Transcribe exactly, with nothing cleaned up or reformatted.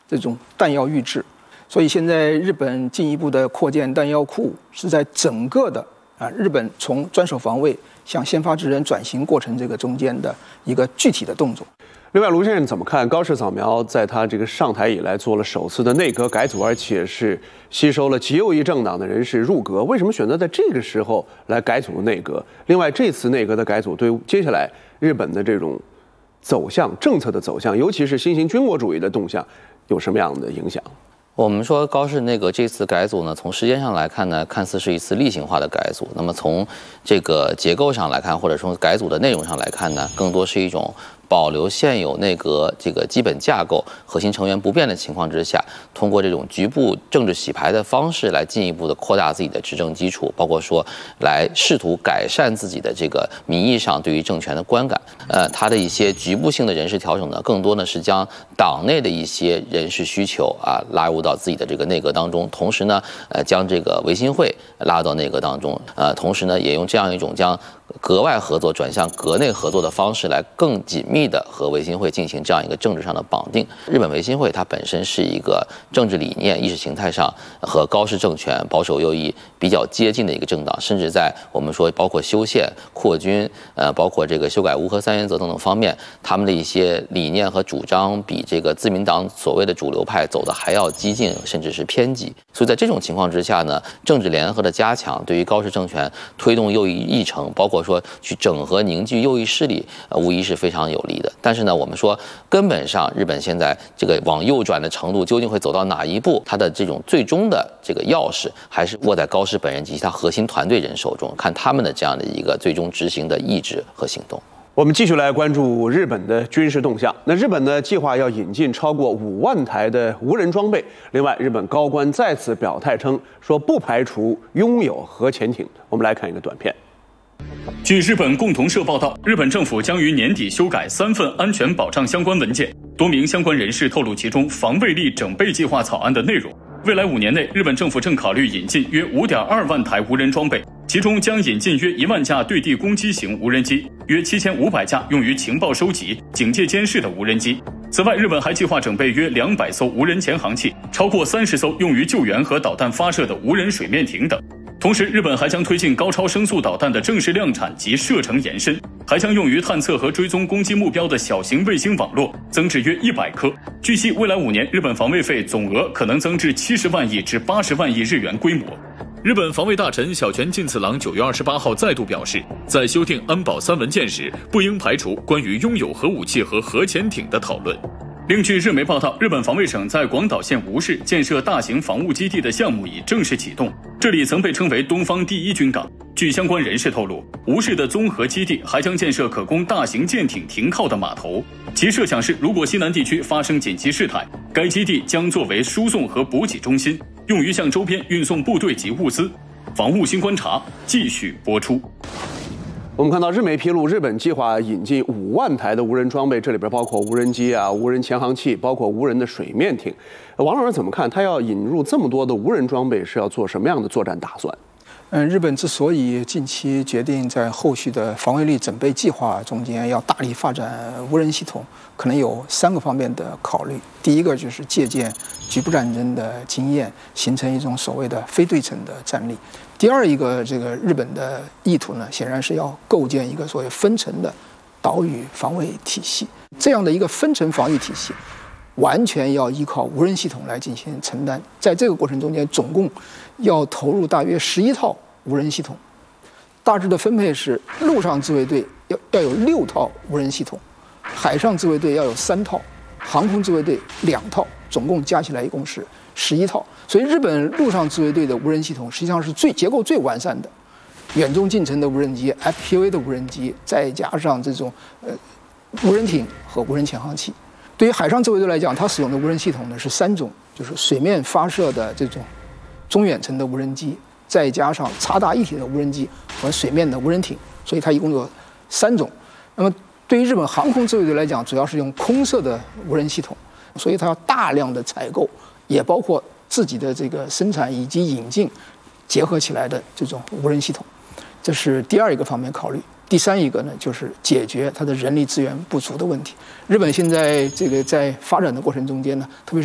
这种弹药预制。所以现在日本进一步的扩建弹药库，是在整个的啊日本从专守防卫向先发制人转型过程这个中间的一个具体的动作。 另外，卢先生怎么看高市早苗在他这个上台以来做了首次的内阁改组，而且是吸收了极右翼政党的人士入阁？为什么选择在这个时候来改组内阁？另外，这次内阁的改组对接下来日本的这种走向、政策的走向，尤其是新型军国主义的动向，有什么样的影响？ 我们说高市内阁这次改组呢，从时间上来看呢，看似是一次例行化的改组。那么从这个结构上来看，或者从改组的内容上来看呢，更多是一种保留现有内阁这个基本架构、核心成员不变的情况之下，通过这种局部政治洗牌的方式来进一步的扩大自己的执政基础，包括说来试图改善自己的这个民意上对于政权的观感。呃，他的一些局部性的人事调整呢，更多呢是将党内的一些人事需求啊拉入到自己的这个内阁当中，同时呢，呃，将这个维新会拉到内阁当中，呃，同时呢，也用这样一种将阁外合作转向阁内合作的方式来更紧密的和维新会进行这样一个政治上的绑定。日本维新会它本身是一个政治理念、意识形态上和高市政权、保守右翼比较接近的一个政党，甚至在我们说包括修宪、扩军，呃，包括这个修改无核三原则等等方面，他们的一些理念和主张比这个自民党所谓的主流派走的还要激进，甚至是偏激。所以在这种情况之下呢，政治联合的加强对于高市政权推动右翼议程，包括说去整合凝聚右翼势力，呃，无疑是非常有利的。但是呢，我们说根本上日本现在这个往右转的程度究竟会走到哪一步，它的这种最终的这个钥匙还是握在高市本人及其他核心团队人手中，看他们的这样的一个最终执行的意志和行动。 我们继续来关注日本的军事动向。那日本呢，计划要引进超过五万台的无人装备。另外，日本高官再次表态称，说不排除拥有核潜艇。我们来看一个短片。 据日本共同社报道，日本政府将于年底修改三份安全保障相关文件。多名相关人士透露其中防卫力整备计划草案的内容。未来五年内，日本政府正考虑引进约 五点二万台无人装备，其中将引进约一万架对地攻击型无人机，约七千五百架用于情报收集、警戒监视的无人机。此外，日本还计划整备约两百艘无人潜航器，超过三十艘用于救援和导弹发射的无人水面艇等。同时，日本还将推进高超声速导弹的正式量产及射程延伸，还将用于探测和追踪攻击目标的小型卫星网络增至约一百颗。据悉，未来五年日本防卫费总额可能增至七十万亿至八十万亿日元规模。日本防卫大臣小泉进次郎九月二十八号再度表示，在修订安保三文件时，不应排除关于拥有核武器和核潜艇的讨论。另据日媒报道，日本防卫省在广岛县吴市建设大型防务基地的项目已正式启动，这里曾被称为东方第一军港。据相关人士透露，吴市的综合基地还将建设可供大型舰艇停靠的码头，其设想是如果西南地区发生紧急事态，该基地将作为输送和补给中心，用于向周边运送部队及物资。防务新观察继续播出。 我们看到日媒披露，日本计划引进五万台的无人装备，这里边包括无人机啊、无人潜航器，包括无人的水面艇。王老师怎么看？他要引入这么多的无人装备，是要做什么样的作战打算？ 嗯，日本之所以近期决定在后续的防卫力整备计划中间要大力发展无人系统，可能有三个方面的考虑。第一个就是借鉴局部战争的经验，形成一种所谓的非对称的战力。第二一个，这个日本的意图呢，显然是要构建一个所谓分层的岛屿防卫体系。这样的一个分层防御体系，完全要依靠无人系统来进行承担。在这个过程中间，总共要投入大约十一套无人系统，大致的分配是：陆上自卫队要要有六套无人系统，海上自卫队要有三套，航空自卫队两套，总共加起来一共是十一套。所以，日本陆上自卫队的无人系统实际上是最结构最完善的，远中近程的无人机、F P V 的无人机，再加上这种呃无人艇和无人潜航器。对于海上自卫队来讲，它使用的无人系统呢是三种，就是水面发射的这种中远程的无人机，再加上插大一体的无人机和水面的无人艇，所以它一共有三种。那么对于日本航空自卫队来讲，主要是用空射的无人系统，所以它要大量的采购，也包括自己的这个生产以及引进结合起来的这种无人系统，这是第二一个方面考虑。第三一个呢，就是解决它的人力资源不足的问题。日本现在这个在发展的过程中间呢，特别是